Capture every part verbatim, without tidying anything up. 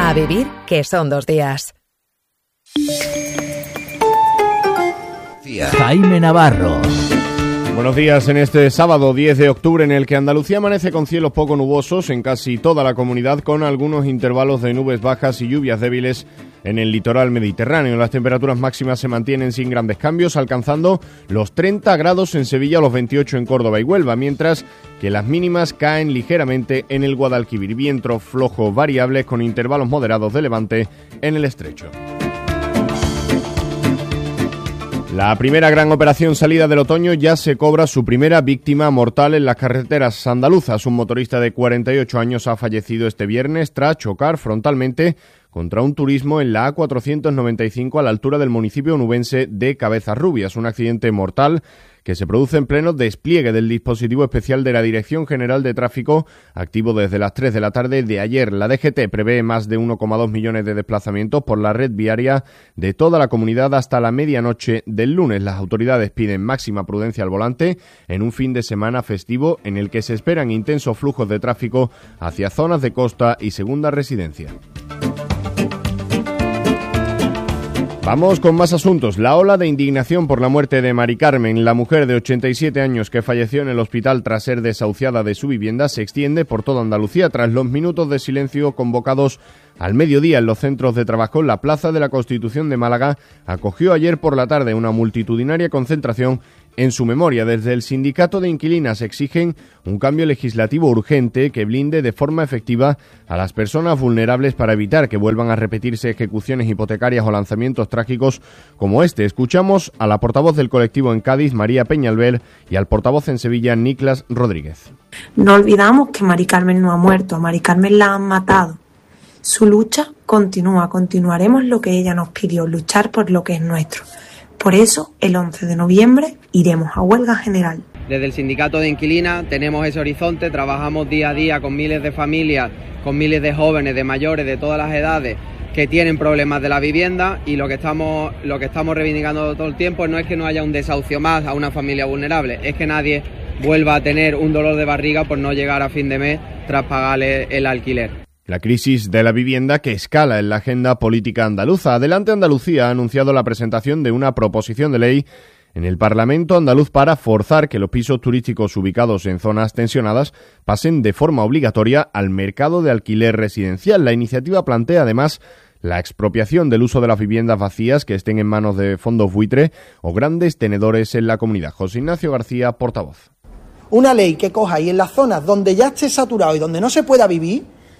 A vivir, que son dos días. Jaime Navarro. Buenos días en este sábado diez de octubre en el que Andalucía amanece con cielos poco nubosos en casi toda la comunidad, con algunos intervalos de nubes bajas y lluvias débiles en el litoral mediterráneo. Las temperaturas máximas se mantienen sin grandes cambios, alcanzando los treinta grados en Sevilla o los veintiocho en Córdoba y Huelva, mientras que las mínimas caen ligeramente en el Guadalquivir. Vientos flojos variables con intervalos moderados de levante en el estrecho. La primera gran operación salida del otoño ya se cobra su primera víctima mortal en las carreteras andaluzas. Un motorista de cuarenta y ocho años ha fallecido este viernes tras chocar frontalmente contra un turismo en la A cuatrocientos noventa y cinco a la altura del municipio onubense de Cabezas Rubias. Un accidente mortal que se produce en pleno despliegue del dispositivo especial de la Dirección General de Tráfico, activo desde las tres de la tarde de ayer. La D G T prevé más de uno coma dos millones de desplazamientos por la red viaria de toda la comunidad hasta la medianoche del lunes. Las autoridades piden máxima prudencia al volante en un fin de semana festivo en el que se esperan intensos flujos de tráfico hacia zonas de costa y segunda residencia. Vamos con más asuntos. La ola de indignación por la muerte de Mari Carmen, la mujer de ochenta y siete años que falleció en el hospital tras ser desahuciada de su vivienda, se extiende por toda Andalucía. Tras los minutos de silencio convocados al mediodía en los centros de trabajo, la Plaza de la Constitución de Málaga acogió ayer por la tarde una multitudinaria concentración en su memoria. Desde el sindicato de inquilinas exigen un cambio legislativo urgente que blinde de forma efectiva a las personas vulnerables para evitar que vuelvan a repetirse ejecuciones hipotecarias o lanzamientos trágicos como este. Escuchamos a la portavoz del colectivo en Cádiz, María Peñalver, y al portavoz en Sevilla, Niklas Rodríguez. No olvidamos que Mari Carmen no ha muerto, a Mari Carmen la han matado. Su lucha continúa, continuaremos lo que ella nos pidió, luchar por lo que es nuestro. Por eso, el once de noviembre iremos a huelga general. Desde el sindicato de inquilinas tenemos ese horizonte, trabajamos día a día con miles de familias, con miles de jóvenes, de mayores, de todas las edades que tienen problemas de la vivienda, y lo que estamos lo que estamos reivindicando todo el tiempo no es que no haya un desahucio más a una familia vulnerable, es que nadie vuelva a tener un dolor de barriga por no llegar a fin de mes tras pagarle el alquiler. La crisis de la vivienda que escala en la agenda política andaluza. Adelante Andalucía ha anunciado la presentación de una proposición de ley en el Parlamento andaluz para forzar que los pisos turísticos ubicados en zonas tensionadas pasen de forma obligatoria al mercado de alquiler residencial. La iniciativa plantea además la expropiación del uso de las viviendas vacías que estén en manos de fondos buitre o grandes tenedores en la comunidad. José Ignacio García, portavoz. Una ley que coja y en las zonas donde ya esté saturado y donde no se pueda vivir,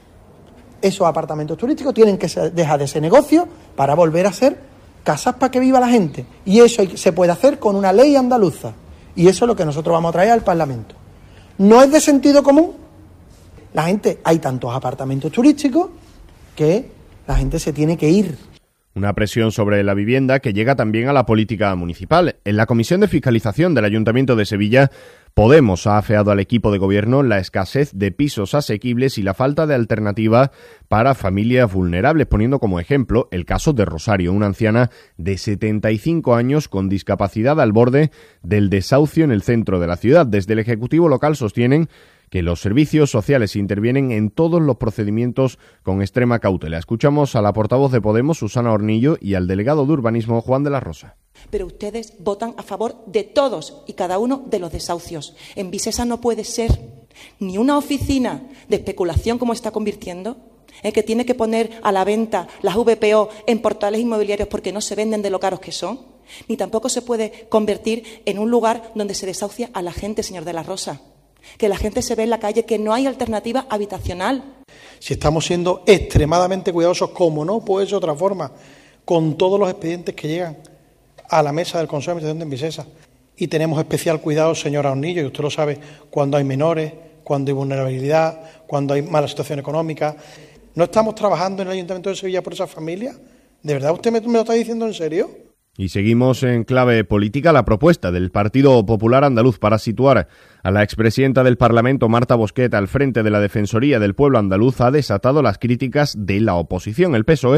esos apartamentos turísticos tienen que dejar de ser negocio para volver a ser casas para que viva la gente. Y eso se puede hacer con una ley andaluza. Y eso es lo que nosotros vamos a traer al Parlamento. No es de sentido común. La gente, hay tantos apartamentos turísticos que la gente se tiene que ir. Una presión sobre la vivienda que llega también a la política municipal. En la Comisión de Fiscalización del Ayuntamiento de Sevilla, Podemos ha afeado al equipo de gobierno la escasez de pisos asequibles y la falta de alternativa para familias vulnerables, poniendo como ejemplo el caso de Rosario, una anciana de setenta y cinco años con discapacidad al borde del desahucio en el centro de la ciudad. Desde el Ejecutivo local sostienen que los servicios sociales intervienen en todos los procedimientos con extrema cautela. Escuchamos a la portavoz de Podemos, Susana Hornillo, y al delegado de Urbanismo, Juan de la Rosa. Pero ustedes votan a favor de todos y cada uno de los desahucios. En Visesa no puede ser ni una oficina de especulación como está convirtiendo, ¿eh? que tiene que poner a la venta las V P O en portales inmobiliarios porque no se venden de lo caros que son, ni tampoco se puede convertir en un lugar donde se desahucia a la gente, señor de la Rosa. Que la gente se ve en la calle, que no hay alternativa habitacional. Si estamos siendo extremadamente cuidadosos, como no puede ser de otra forma, con todos los expedientes que llegan a la mesa del Consejo de Administración de Visesa. Y tenemos especial cuidado, señora Hornillo, y usted lo sabe, cuando hay menores, cuando hay vulnerabilidad, cuando hay mala situación económica. ¿No estamos trabajando en el Ayuntamiento de Sevilla por esas familias? ¿De verdad usted me, me lo está diciendo en serio? Y seguimos en clave política. La propuesta del Partido Popular Andaluz para situar a la expresidenta del Parlamento, Marta Bosquet, al frente de la Defensoría del Pueblo Andaluz ha desatado las críticas de la oposición. El P S O E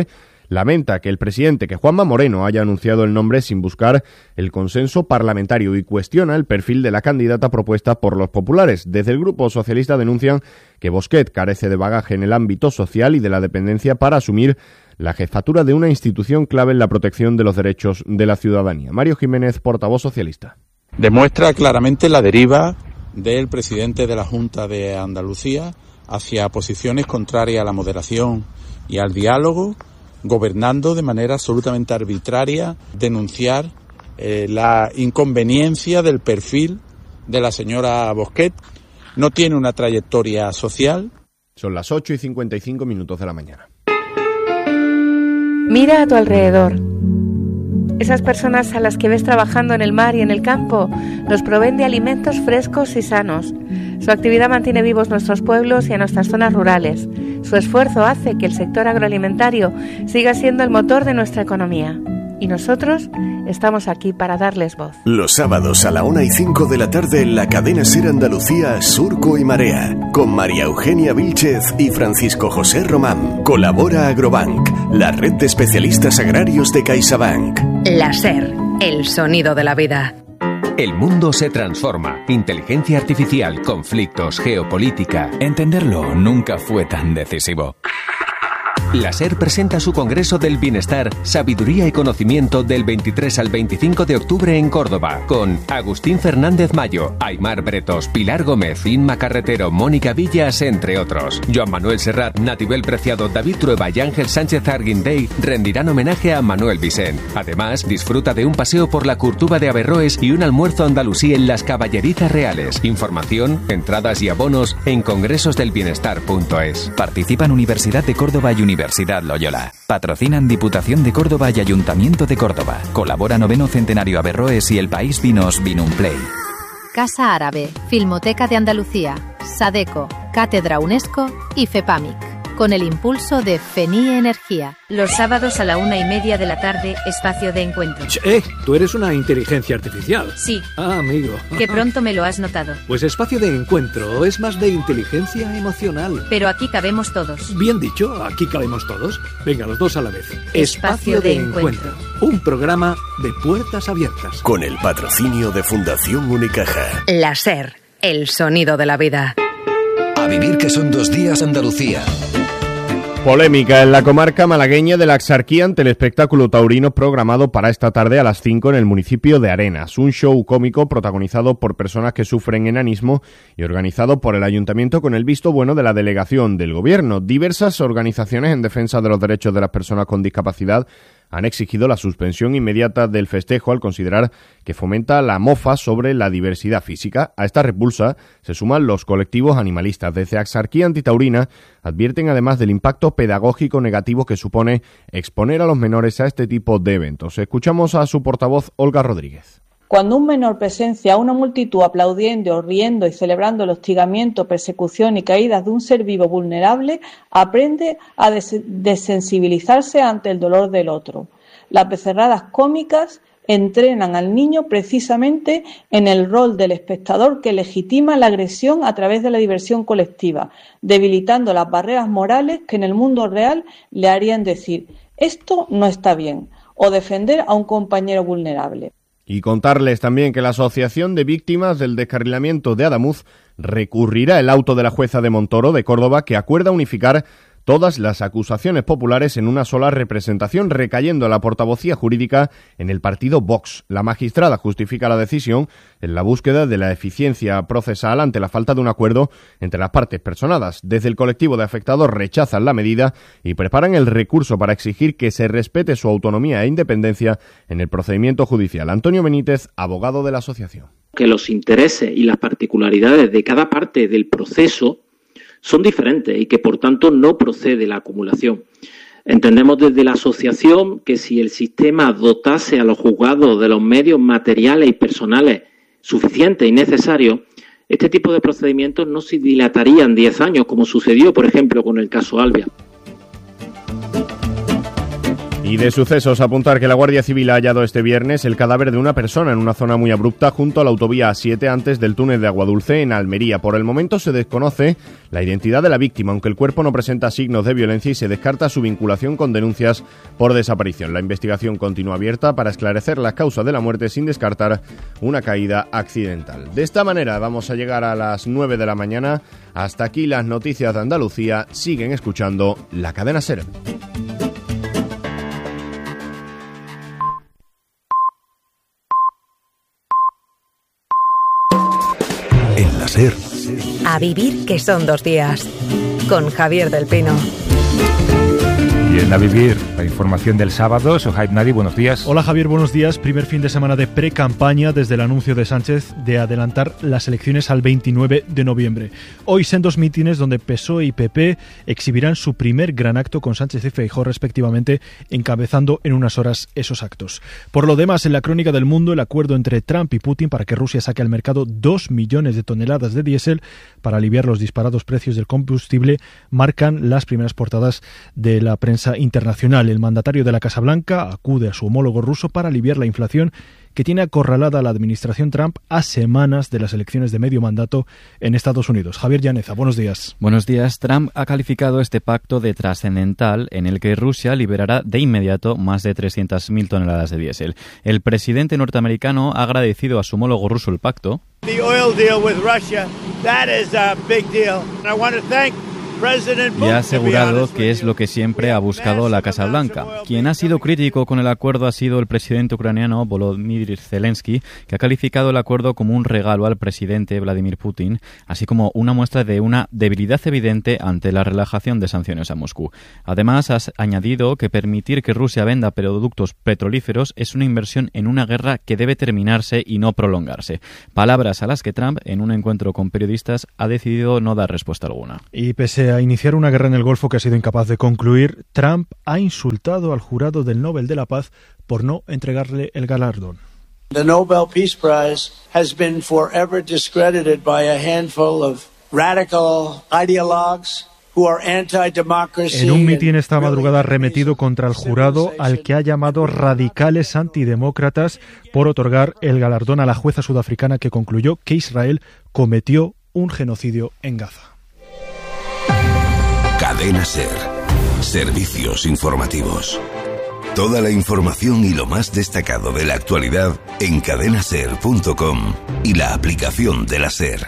lamenta que el presidente, que Juanma Moreno, haya anunciado el nombre sin buscar el consenso parlamentario y cuestiona el perfil de la candidata propuesta por los populares. Desde el Grupo Socialista denuncian que Bosquet carece de bagaje en el ámbito social y de la dependencia para asumir la jefatura de una institución clave en la protección de los derechos de la ciudadanía. Mario Jiménez, portavoz socialista. Demuestra claramente la deriva del presidente de la Junta de Andalucía hacia posiciones contrarias a la moderación y al diálogo, gobernando de manera absolutamente arbitraria, denunciar eh, la inconveniencia del perfil de la señora Bosquet. No tiene una trayectoria social. Son las ocho y cincuenta y cinco minutos de la mañana. Mira a tu alrededor. Esas personas a las que ves trabajando en el mar y en el campo nos proveen de alimentos frescos y sanos. Su actividad mantiene vivos nuestros pueblos y a nuestras zonas rurales. Su esfuerzo hace que el sector agroalimentario siga siendo el motor de nuestra economía. Y nosotros estamos aquí para darles voz. Los sábados a la una y cinco de la tarde en la cadena SER Andalucía, Surco y Marea, con María Eugenia Vílchez y Francisco José Román. Colabora Agrobank, la red de especialistas agrarios de CaixaBank. La SER, el sonido de la vida. El mundo se transforma. Inteligencia artificial, conflictos, geopolítica. Entenderlo nunca fue tan decisivo. La SER presenta su Congreso del Bienestar, Sabiduría y Conocimiento del veintitrés al veinticinco de octubre en Córdoba, con Agustín Fernández Mayo, Aymar Bretos, Pilar Gómez, Inma Carretero, Mónica Villas, entre otros. Joan Manuel Serrat, Natibel Preciado, David Trueba y Ángel Sánchez Arguindey rendirán homenaje a Manuel Vicent. Además, disfruta de un paseo por la Curtuba de Averroes y un almuerzo andalusí en las Caballerizas Reales. Información, entradas y abonos en congresos del bienestar punto es. Participan Universidad de Córdoba y Universidad Loyola. Patrocinan Diputación de Córdoba y Ayuntamiento de Córdoba. Colabora Noveno Centenario Averroes y El País Vinos Vinumplay. Casa Árabe, Filmoteca de Andalucía, Sadeco, Cátedra UNESCO y FEPAMIC. Con el impulso de FENIE Energía. Los sábados a la una y media de la tarde, espacio de encuentro. Eh, tú eres una inteligencia artificial. Sí. Ah, amigo. Que pronto me lo has notado. Pues espacio de encuentro es más de inteligencia emocional. Pero aquí cabemos todos. Bien dicho, aquí cabemos todos. Venga, los dos a la vez. Espacio, espacio de, de encuentro. encuentro. Un programa de puertas abiertas. Con el patrocinio de Fundación Unicaja. La SER, el sonido de la vida. A vivir que son dos días Andalucía. Polémica en la comarca malagueña de la Axarquía ante el espectáculo taurino programado para esta tarde a las cinco en el municipio de Arenas. Un show cómico protagonizado por personas que sufren enanismo y organizado por el ayuntamiento con el visto bueno de la delegación del gobierno. Diversas organizaciones en defensa de los derechos de las personas con discapacidad han exigido la suspensión inmediata del festejo al considerar que fomenta la mofa sobre la diversidad física. A esta repulsa se suman los colectivos animalistas. Desde Axarquía Antitaurina advierten además del impacto pedagógico negativo que supone exponer a los menores a este tipo de eventos. Escuchamos a su portavoz, Olga Rodríguez. Cuando un menor presencia a una multitud aplaudiendo, riendo y celebrando el hostigamiento, persecución y caídas de un ser vivo vulnerable, aprende a des- desensibilizarse ante el dolor del otro. Las becerradas cómicas entrenan al niño precisamente en el rol del espectador que legitima la agresión a través de la diversión colectiva, debilitando las barreras morales que en el mundo real le harían decir «esto no está bien» o defender a un compañero vulnerable. Y contarles también que la Asociación de Víctimas del Descarrilamiento de Adamuz recurrirá el auto de la jueza de Montoro de Córdoba que acuerda unificar todas las acusaciones populares en una sola representación, recayendo la portavocía jurídica en el partido Vox. La magistrada justifica la decisión en la búsqueda de la eficiencia procesal ante la falta de un acuerdo entre las partes personadas. Desde el colectivo de afectados rechazan la medida y preparan el recurso para exigir que se respete su autonomía e independencia en el procedimiento judicial. Antonio Benítez, abogado de la asociación. Que los intereses y las particularidades de cada parte del proceso son diferentes y que por tanto no procede la acumulación. Entendemos desde la asociación que si el sistema dotase a los juzgados de los medios materiales y personales suficientes y necesarios, este tipo de procedimientos no se dilatarían diez años, como sucedió, por ejemplo, con el caso Albia. Y de sucesos, apuntar que la Guardia Civil ha hallado este viernes el cadáver de una persona en una zona muy abrupta junto a la autovía A siete antes del túnel de Aguadulce en Almería. Por el momento se desconoce la identidad de la víctima, aunque el cuerpo no presenta signos de violencia y se descarta su vinculación con denuncias por desaparición. La investigación continúa abierta para esclarecer las causas de la muerte sin descartar una caída accidental. De esta manera vamos a llegar a las nueve de la mañana. Hasta aquí las noticias de Andalucía. Siguen escuchando la cadena SER. En la SER. A vivir que son dos días. Con Javier del Pino. Y en A Vivir, la información del sábado. Sohaib Nadi, buenos días. Hola Javier, buenos días. Primer fin de semana de pre-campaña desde el anuncio de Sánchez de adelantar las elecciones al veintinueve de noviembre. Hoy sendos mítines donde P S O E y P P exhibirán su primer gran acto con Sánchez y Feijóo respectivamente, encabezando en unas horas esos actos. Por lo demás, en la crónica del mundo, el acuerdo entre Trump y Putin para que Rusia saque al mercado dos millones de toneladas de diésel para aliviar los disparados precios del combustible marcan las primeras portadas de la prensa internacional. El mandatario de la Casa Blanca acude a su homólogo ruso para aliviar la inflación que tiene acorralada a la administración Trump a semanas de las elecciones de medio mandato en Estados Unidos. Javier Llaneza, buenos días. Buenos días. Trump ha calificado este pacto de trascendental en el que Rusia liberará de inmediato más de trescientas mil toneladas de diésel. El presidente norteamericano ha agradecido a su homólogo ruso el pacto. The oil deal with Russia, that is a big deal. I want to thank y ha asegurado que es lo que siempre ha buscado la Casa Blanca. Quien ha sido crítico con el acuerdo ha sido el presidente ucraniano Volodymyr Zelensky, que ha calificado el acuerdo como un regalo al presidente Vladimir Putin, así como una muestra de una debilidad evidente ante la relajación de sanciones a Moscú. Además, ha añadido que permitir que Rusia venda productos petrolíferos es una inversión en una guerra que debe terminarse y no prolongarse. Palabras a las que Trump, en un encuentro con periodistas, ha decidido no dar respuesta alguna. Y pese a iniciar una guerra en el Golfo que ha sido incapaz de concluir, Trump ha insultado al jurado del Nobel de la Paz por no entregarle el galardón. The Nobel Peace Prize has been forever discredited by a handful of radical ideologues who are anti-democracy. En un mitin esta madrugada ha arremetido contra el jurado, al que ha llamado radicales antidemócratas, por otorgar el galardón a la jueza sudafricana que concluyó que Israel cometió un genocidio en Gaza. Cadena SER. Servicios informativos. Toda la información y lo más destacado de la actualidad en cadena ser punto com y la aplicación de la SER.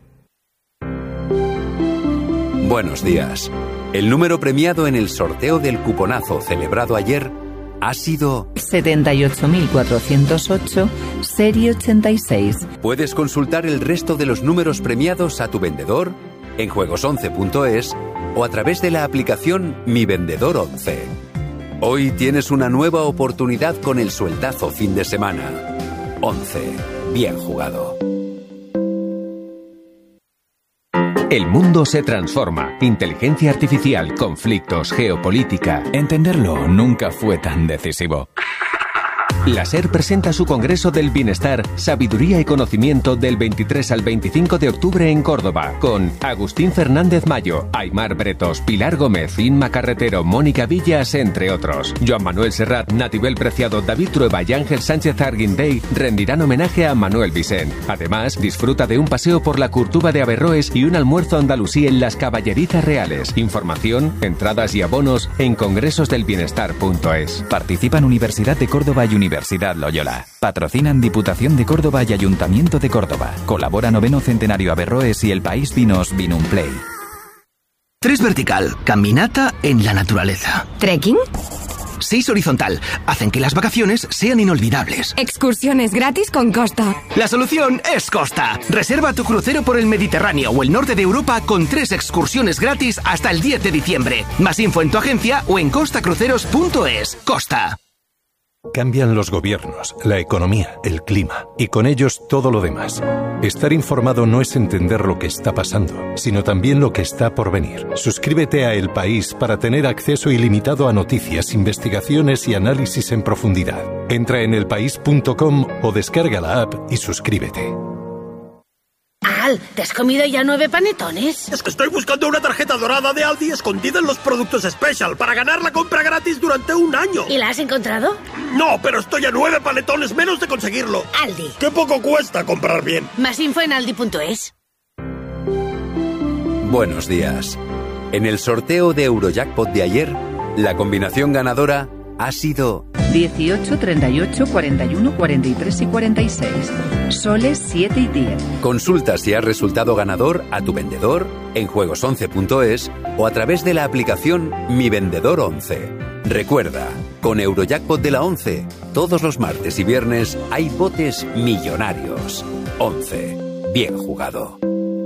Buenos días. El número premiado en el sorteo del cuponazo celebrado ayer ha sido setenta y ocho mil cuatrocientos ocho, serie ochenta y seis. Puedes consultar el resto de los números premiados a tu vendedor en juegos once punto es o a través de la aplicación Mi Vendedor once. Hoy tienes una nueva oportunidad con el sueldazo fin de semana. once. Bien jugado. El mundo se transforma. Inteligencia artificial, conflictos, geopolítica. Entenderlo nunca fue tan decisivo. La SER presenta su Congreso del Bienestar, Sabiduría y Conocimiento del veintitrés al veinticinco de octubre en Córdoba, con Agustín Fernández Mayo, Aymar Bretos, Pilar Gómez, Inma Carretero, Mónica Villas, entre otros. Joan Manuel Serrat, Natibel Preciado, David Trueba y Ángel Sánchez Arguindey rendirán homenaje a Manuel Vicent. Además, disfruta de un paseo por la Curtuba de Averroes y un almuerzo andalusí en las Caballerizas Reales. Información, entradas y abonos en congresos del bienestar punto es. Participan Universidad de Córdoba y Universidad Universidad Loyola. Patrocinan Diputación de Córdoba y Ayuntamiento de Córdoba. Colabora Noveno Centenario Averroes y El País Vinos Vinumplay. Tres vertical, caminata en la naturaleza. ¿Trekking? Seis horizontal, hacen que las vacaciones sean inolvidables. Excursiones gratis con Costa. La solución es Costa. Reserva tu crucero por el Mediterráneo o el norte de Europa con tres excursiones gratis hasta el diez de diciembre. Más info en tu agencia o en costa cruceros punto es. Costa. Cambian los gobiernos, la economía, el clima y con ellos todo lo demás. Estar informado no es entender lo que está pasando, sino también lo que está por venir. Suscríbete a El País para tener acceso ilimitado a noticias, investigaciones y análisis en profundidad. Entra en el país punto com o descarga la app y suscríbete. chaval, ¿te has comido ya nueve panetones? Es que estoy buscando una tarjeta dorada de Aldi escondida en los productos Special para ganar la compra gratis durante un año. ¿Y la has encontrado? No, pero estoy a nueve panetones menos de conseguirlo. Aldi. Qué poco cuesta comprar bien. Más info en aldi punto es. Buenos días. En el sorteo de Eurojackpot de ayer, la combinación ganadora ha sido dieciocho, treinta y ocho, cuarenta y uno, cuarenta y tres y cuarenta y seis. Soles siete y diez. Consulta si has resultado ganador a tu vendedor en juegos once punto es o a través de la aplicación Mi Vendedor once. Recuerda, con Eurojackpot de la once, todos los martes y viernes hay botes millonarios. once. Bien jugado.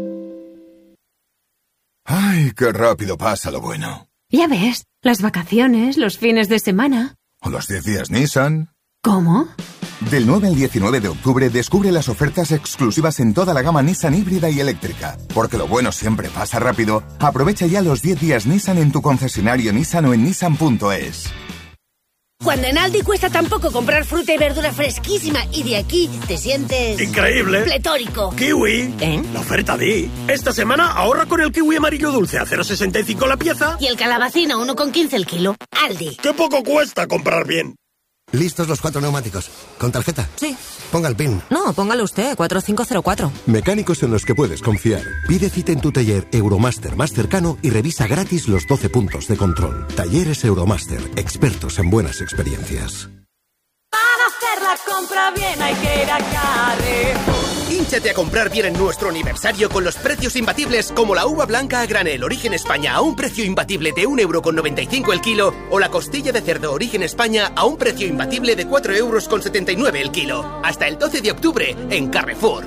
Ay, qué rápido pasa lo bueno. Ya ves, las vacaciones, los fines de semana. O los diez días Nissan. ¿Cómo? Del nueve al diecinueve de octubre descubre las ofertas exclusivas en toda la gama Nissan híbrida y eléctrica. Porque lo bueno siempre pasa rápido. Aprovecha ya los diez días Nissan en tu concesionario Nissan o en nissan punto es. Cuando en Aldi cuesta tan poco comprar fruta y verdura fresquísima y de aquí te sientes... ¡increíble! ¡Pletórico! ¡Kiwi! ¿Eh? La oferta Di. Esta semana ahorra con el kiwi amarillo dulce a cero coma sesenta y cinco la pieza. Y el calabacín a uno con quince el kilo. Aldi. ¡Qué poco cuesta comprar bien! ¿Listos los cuatro neumáticos? ¿Con tarjeta? Sí. Ponga el PIN. No, póngalo usted, cuatro cinco cero cuatro. Mecánicos en los que puedes confiar. Pide cita en tu taller Euromaster más cercano y revisa gratis los doce puntos de control. Talleres Euromaster, expertos en buenas experiencias. Para hacer la compra bien hay que ir a Carrefour. Hínchate a comprar bien en nuestro aniversario con los precios imbatibles como la uva blanca a granel Origen España a un precio imbatible de un euro con noventa y cinco el kilo o la costilla de cerdo Origen España a un precio imbatible de cuatro euros con setenta y nueve el kilo. Hasta el doce de octubre en Carrefour.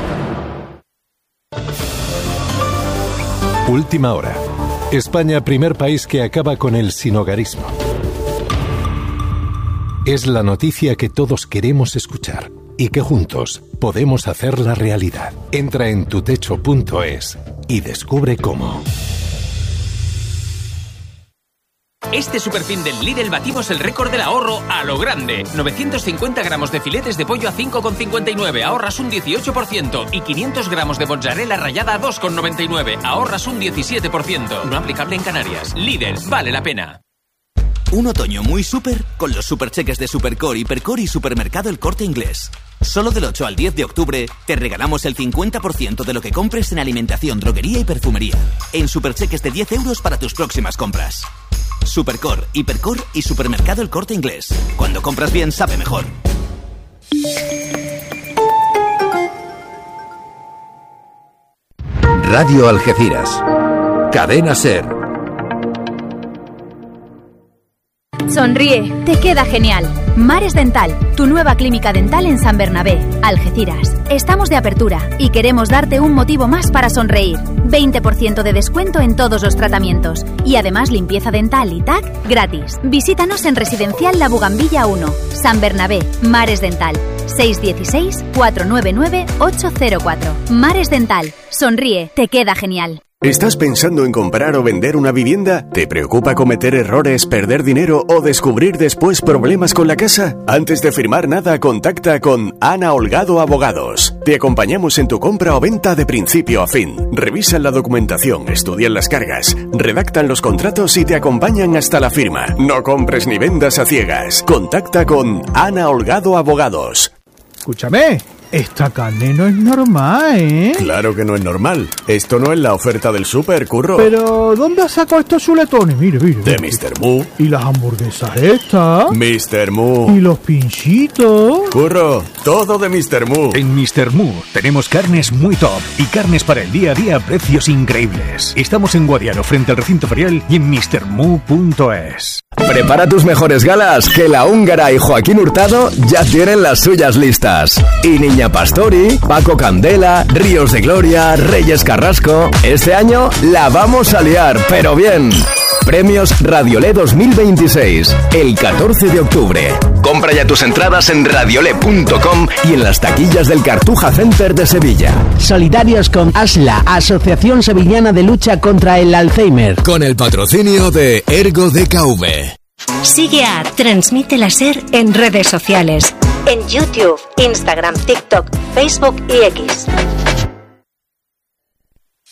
Última hora. España, primer país que acaba con el sinhogarismo. Es la noticia que todos queremos escuchar y que juntos podemos hacerla realidad. Entra en tutecho punto es y descubre cómo. Este superfin del Lidl batimos el récord del ahorro a lo grande. novecientos cincuenta gramos de filetes de pollo a cinco con cincuenta y nueve, ahorras un dieciocho por ciento. Y quinientos gramos de mozzarella rallada a dos con noventa y nueve, ahorras un diecisiete por ciento. No aplicable en Canarias. Lidl, vale la pena. Un otoño muy súper con los supercheques de Supercore, Hipercore y Supermercado El Corte Inglés. Solo del ocho al diez de octubre te regalamos el cincuenta por ciento de lo que compres en alimentación, droguería y perfumería. En supercheques de diez euros para tus próximas compras. Supercore, Hipercore y Supermercado El Corte Inglés. Cuando compras bien, sabe mejor. Radio Algeciras. Cadena SER. Sonríe, te queda genial. Mares Dental, tu nueva clínica dental en San Bernabé, Algeciras. Estamos de apertura y queremos darte un motivo más para sonreír. veinte por ciento de descuento en todos los tratamientos. Y además limpieza dental y T A C gratis. Visítanos en Residencial La Bugambilla uno, San Bernabé, Mares Dental. seis uno seis, cuatro nueve nueve, ocho cero cuatro. Mares Dental, sonríe, te queda genial. ¿Estás pensando en comprar o vender una vivienda? ¿Te preocupa cometer errores, perder dinero o descubrir después problemas con la casa? Antes de firmar nada, contacta con Ana Holgado Abogados. Te acompañamos en tu compra o venta de principio a fin. Revisan la documentación, estudian las cargas, redactan los contratos y te acompañan hasta la firma. No compres ni vendas a ciegas. Contacta con Ana Holgado Abogados. Escúchame, esta carne no es normal, ¿eh? Claro que no es normal. Esto no es la oferta del súper, curro. Pero, ¿dónde has sacado estos chuletones? Mire, mire. De mister Moo. ¿Y las hamburguesas estas? mister Moo. ¿Y los pinchitos? Curro, todo de mister Moo. En mister Moo tenemos carnes muy top y carnes para el día a día a precios increíbles. Estamos en Guadiaro, frente al recinto ferial y en mister moo punto es. Prepara tus mejores galas, que la húngara y Joaquín Hurtado ya tienen las suyas listas. Y Niña Pastori, Paco Candela, Ríos de Gloria, Reyes Carrasco. Este año la vamos a liar, pero bien. Premios Radiolé dos mil veintiséis, el catorce de octubre. Compra ya tus entradas en radiolé punto com y en las taquillas del Cartuja Center de Sevilla. Solidarios con ASLA, Asociación Sevillana de Lucha contra el Alzheimer. Con el patrocinio de Ergo D K V. Sigue a Transmite la SER en redes sociales. En YouTube, Instagram, TikTok, Facebook y X.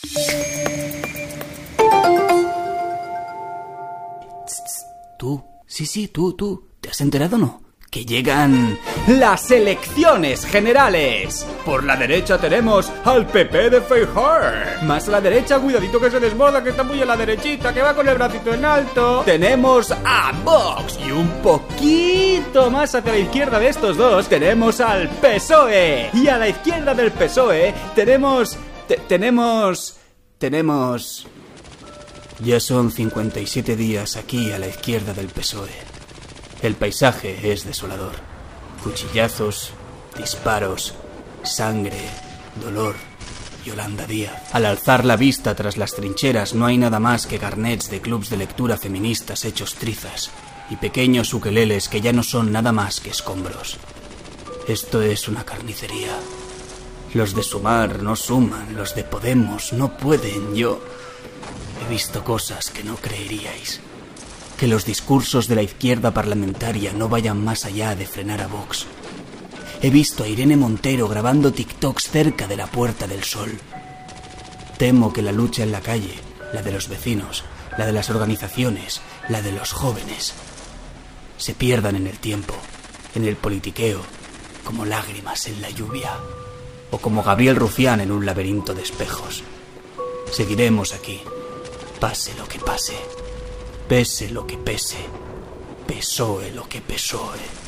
Tú, sí, sí, tú, tú. ¿Te has enterado o no? Que llegan las elecciones generales. Por la derecha tenemos al P P de Feijóo. Más a la derecha, cuidadito que se desborda, que está muy a la derechita, que va con el bracito en alto. Tenemos a Vox. Y un poquito más hacia la izquierda de estos dos tenemos al P S O E. Y a la izquierda del P S O E tenemos... Te- tenemos... Tenemos... Ya son cincuenta y siete días aquí a la izquierda del P S O E. El paisaje es desolador. Cuchillazos, disparos, sangre, dolor. Yolanda Díaz. Al alzar la vista tras las trincheras no hay nada más que carnets de clubs de lectura feministas hechos trizas y pequeños ukeleles que ya no son nada más que escombros. Esto es una carnicería. Los de Sumar no suman, los de Podemos no pueden. Yo he visto cosas que no creeríais. Que los discursos de la izquierda parlamentaria no vayan más allá de frenar a Vox. He visto a Irene Montero grabando TikToks cerca de la Puerta del Sol. Temo que la lucha en la calle, la de los vecinos, la de las organizaciones, la de los jóvenes, se pierdan en el tiempo, en el politiqueo, como lágrimas en la lluvia, o como Gabriel Rufián en un laberinto de espejos. Seguiremos aquí, pase lo que pase. Pese lo que pese, P S O E lo que P S O E.